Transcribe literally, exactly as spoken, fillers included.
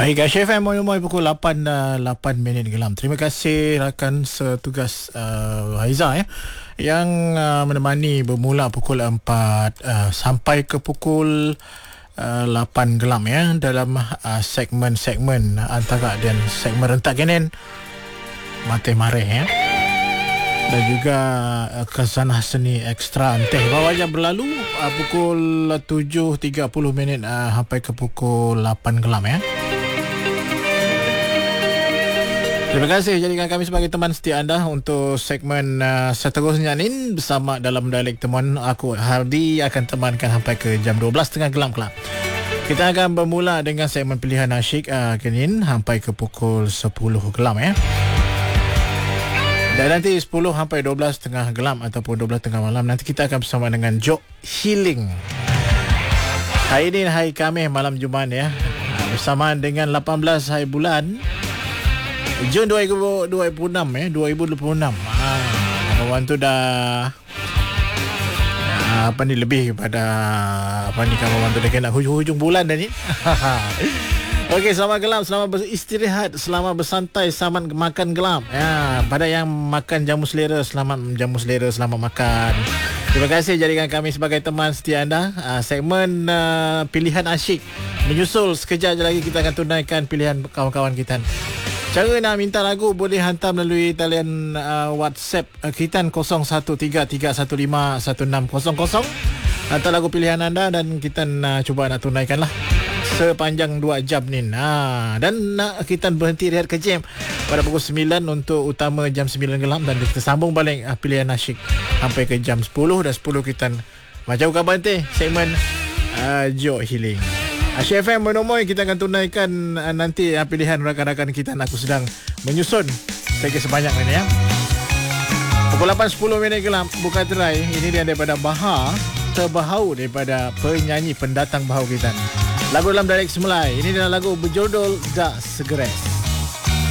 Baik, H F M Moy pukul lapan, uh, lapan minit gelam. Terima kasih rakan setugas uh, Haiza ya, yang uh, menemani bermula pukul empat uh, sampai ke pukul uh, lapan gelam ya, dalam uh, segmen-segmen antara dan segmen rentak kenen Mate Mareh ya. Dan juga uh, kesanah seni ekstra anteh bawa aja berlalu uh, pukul tujuh tiga puluh minit uh, sampai ke pukul lapan gelam ya. Terima kasih jadikan kami sebagai teman setia anda untuk segmen uh, seterusnya ni bersama dalam dialek temuan. Aku Hardi akan temankan sampai ke jam dua belas tiga puluh gelam kelak. Kita akan bermula dengan segmen pilihan asyik uh, kenin sampai ke pukul sepuluh gelam ya. Dan nanti sepuluh sampai dua belas tiga puluh gelam ataupun dua belas tengah malam nanti kita akan bersama dengan Jok Healing. Hari ini hari Khamis malam Jumaat ya. Bersamaan dengan lapan belas hari bulan Jun dua ribu dua puluh enam ya, dua ribu dua puluh enam. Ah, kawan tu dah apa ni lebih kepada apa ni kawan tu dah kena hujung-hujung bulan dah ni. Okey, selamat gelam, selamat beristirahat, selamat bersantai, selamat makan gelam. Ya, pada yang makan jamu selera, selamat jamu selera, selamat makan. Terima kasih jadikan kami sebagai teman setia anda. Uh, segmen uh, pilihan asyik menyusul sekejap je lagi kita akan tunaikan pilihan kawan-kawan kita. Cara nak minta lagu boleh hantar melalui talian uh, WhatsApp uh, kita kosong satu tiga tiga satu lima satu enam kosong kosong. Hantar lagu pilihan anda dan kita uh, cuba nak tunaikanlah sepanjang dua jam ni. Ha, dan uh, kita berhenti rehat ke jam pada pukul sembilan untuk utama jam sembilan gelam dan kita sambung balik uh, pilihan asyik sampai ke jam sepuluh dan sepuluh kita macam kabar nanti segmen uh, Jok Healing. H F M Monomoy kita akan tunaikan uh, nanti uh, pilihan rakan-rakan kita. Aku sedang menyusun lagi sebanyak ini ya. Pukul lapan sepuluh minit gelam buka terai. Ini dia daripada Bahar Terbahau daripada penyanyi pendatang bahau kita. Lagu dalam dialek Semulai. Ini adalah lagu berjudul Dak Segeres.